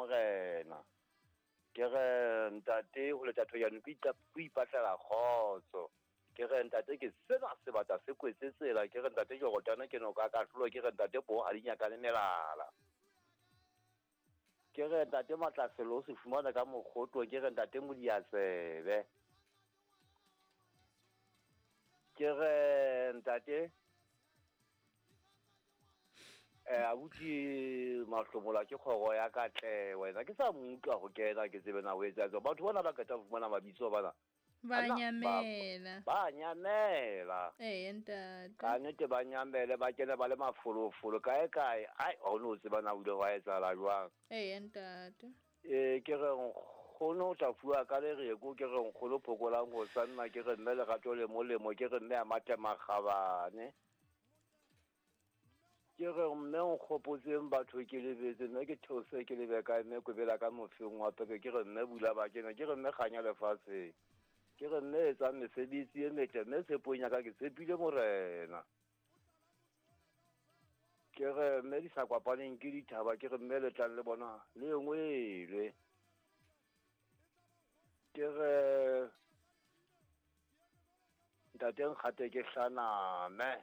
morena ke re ntate ho le tatho ya no ipatlela khotso ke re ntate ke sena se batla se kwetse tsela ke re ntate ke gotana ke no ka hlola ke re ntate bo a dinya ka melala ke re ntate matlaselo se fumana ka mogotlo ke re ntate modiatsebe ke re ntate abuti mahlomola ke kgoro ya katle wena ke sa mmutlwa go kena ke tsebe na o etsa batho bona ba ka tla fumana mabitso bana ba nyamela ntate ka nete ba nyamele ba kene ba le mafolofolo kae ai o no tseba na o ile wa etsala jwang ntate ke re nkgono o tla fua ka lereko ke re nkgolo phokolang go sanna ke re mme lerato le molemo ke re mme a matemagabane ke re mme nkgopotseng batho ke lebetse nna ke theose ke lebe ka mme kobela ka mofeng wa pepe ke re mme bula ba kena ke re mme kganya lefatsheng ke re mme etsa mesebetsi e metle mme tsheponya ka ke tshepile morena ke re mme di sa kwapaneng ke dithaba ke re mme letlang le bona le ngwele ke re ntateng kgate ke hlaname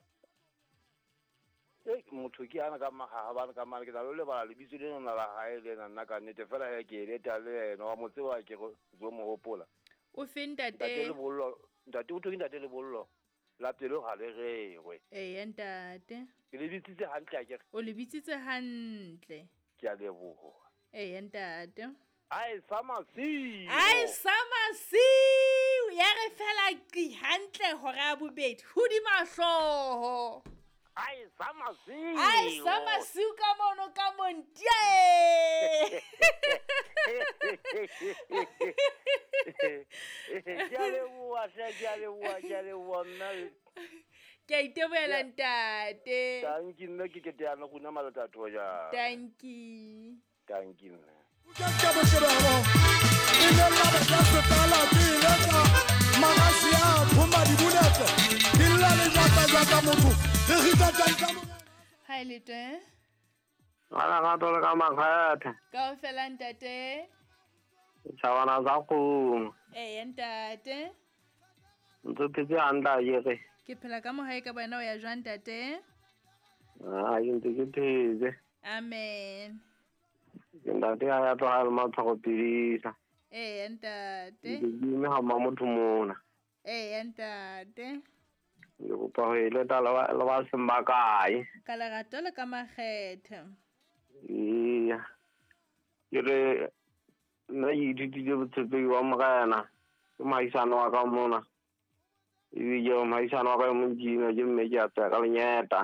motho ke ana ka magaga bana ka mane ke tla le bala lebitso le nna la hae le nna ka nnete fela he ke leta le ena wa motse wa ke go zo mo hopola o fe ntate ntate le bollo ntate o thoki ntate le bollo la pelo ga le rewe ntate ke le bitsitse hantle ke o le bitsitse hantle ke a leboga ntate ai samasi ya re fela qi hantle hore a bobedi hodima hloho ai samasi ka mono ka montie ke a leboga nna ke a iteboela ntate tanki nna ke keteana go nna malatato ja tanki nna Hai letwe Ala ka tole ka makgethe. ka o fela ntate Tshabana za go. ntate Ntse phetse handa yere. ke phela ka mohae ka wena o ya jwang ntate Ntse ke phetse. amen Ntate ya to ha ma tshego pidisa. ntate Mme ha ma motho mona. ntate Ke go pa ile tala la ba semba kae. ka lerato le ka makgethe Iya. Ke nna ithutilwe botshepehi wa morena ke maisano wa ka mona ebile maisano wa ka montsina ke mme ke a tsaya ka lenyeta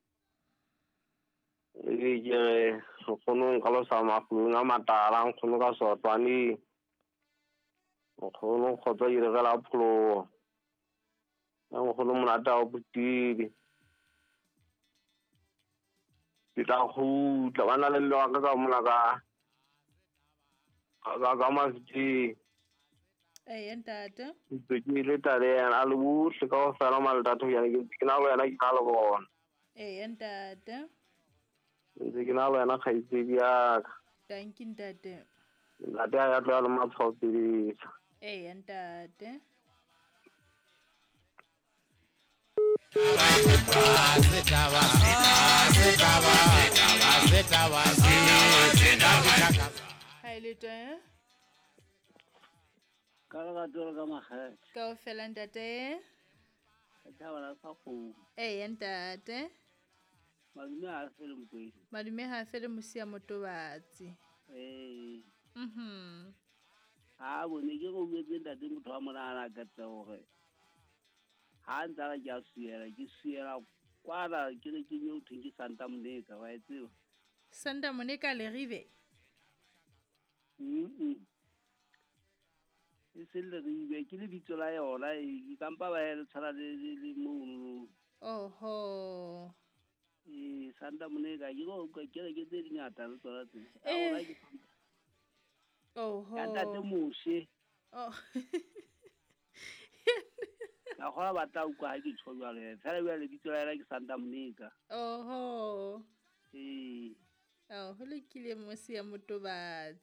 ebile ke kgone ka lo sa mafung a matala nkgone ka sotwane nkgone kgotsa ile ga la pholo nkgone monata o botidi ke tla khutla bana le lo ka mona ka masiti ntate ke ile tale a le buhle ka o fela maldatho ya ke na lo yana ke ka le bona ntate ntse ke na lo yana khaitsedi ya ka tanki ntate ntate ya tlo le matshopedisa ntate Hai letwe ka ga tolo ka magetse ka o fela ntate ka bana sa go ntate madume a fele mkwedi madume ha fele mosia motobatsi ha bone ke go betse ntate motho wa monana ka tsa gore ha ntse ke a siela kwala ke le ke nyo thinki Santa Monica wa etseo Santa Monica le rive e se le rive ke le bitso la yona e kampa ba ele tshwana le mo oho Santa Monica ke go ke tse dingata le tsona tse a ke oho ya ntate moshe oh la go ba tla ukwa ha ke tshojwa le fela ba le bitso la ela ke Santa Monica oho ho le kile mosia motobatsi